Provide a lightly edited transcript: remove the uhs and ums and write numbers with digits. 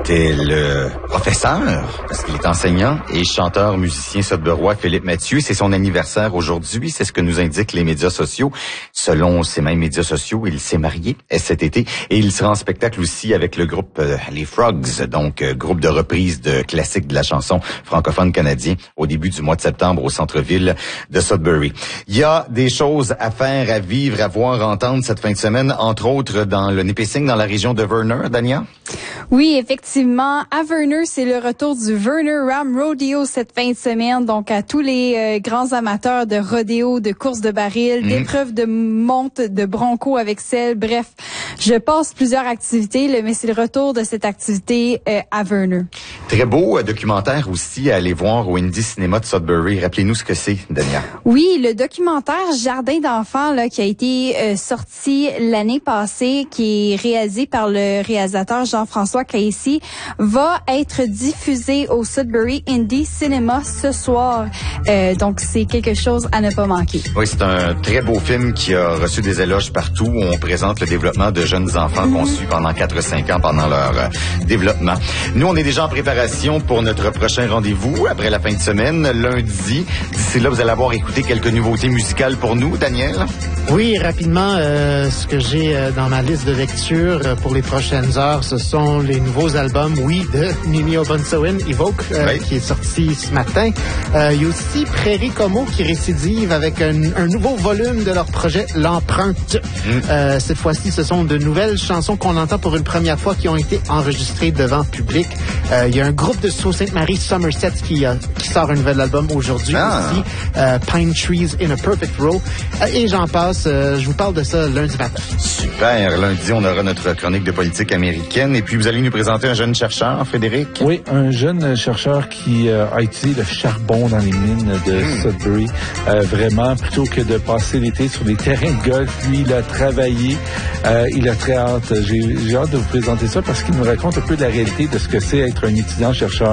C'était le professeur, parce qu'il est enseignant et chanteur, musicien sudburois Philippe Mathieu. C'est son anniversaire aujourd'hui, c'est ce que nous indiquent les médias sociaux. Selon ces mêmes médias sociaux, il s'est marié cet été et il sera en spectacle aussi avec le groupe Les Frogs, donc groupe de reprise de classiques de la chanson francophone canadien au début du mois de septembre au centre-ville de Sudbury. Il y a des choses à faire, à vivre, à voir, à entendre cette fin de semaine, entre autres dans le Nipissing, dans la région de Verner, Dania? Oui, effectivement. À Verner, c'est le retour du Verner Ram Rodeo cette fin de semaine. Donc, à tous les grands amateurs de rodéo, de courses de baril, d'épreuves de monte, de bronco avec selle. Bref, je passe plusieurs activités, mais c'est le retour de cette activité à Verner. Très beau documentaire aussi à aller voir au Indie Cinéma de Sudbury. Rappelez-nous ce que c'est, Dania. Oui, le documentaire Jardin d'enfants là qui a été sorti l'année passée, qui est réalisé par le réalisateur Jean-François Casey, va être diffusé au Sudbury Indie Cinéma ce soir. Donc, c'est quelque chose à ne pas manquer. Oui, c'est un très beau film qui a reçu des éloges partout où on présente le développement de jeunes enfants conçus pendant 4-5 ans pendant leur développement. Nous, on est déjà en préparation pour notre prochain rendez-vous après la fin de semaine, lundi. D'ici là, vous allez avoir écouté quelques nouveautés musicales pour nous, Daniel? Oui, rapidement, ce que j'ai dans ma liste de lecture pour les prochaines heures, ce sont les nouveaux albums, de Mimi Obunsoin, Evoke, qui est sorti ce matin. Il y a aussi Prairie Como qui récidive avec un nouveau volume de leur projet, L'Empreinte. Cette fois-ci, ce sont de nouvelles chansons qu'on entend pour une première fois qui ont été enregistrées devant public. Il y a un groupe de Sault-Sainte-Marie, Somerset, qui sort un nouvel album aujourd'hui aussi. Pine Trees in a Perfect Row. Et j'en passe. Je vous parle de ça lundi matin. Super. Lundi, on aura notre chronique de politique américaine. Et puis, vous allez nous présenter un jeune chercheur, Frédéric? Oui, un jeune chercheur qui a utilisé le charbon dans les mines de Sudbury. Vraiment, plutôt que de passer l'été sur des terrains de golf, lui, il a travaillé. Il a très hâte. J'ai hâte de vous présenter ça parce qu'il nous raconte un peu de la réalité de ce que c'est être un étudiant chercheur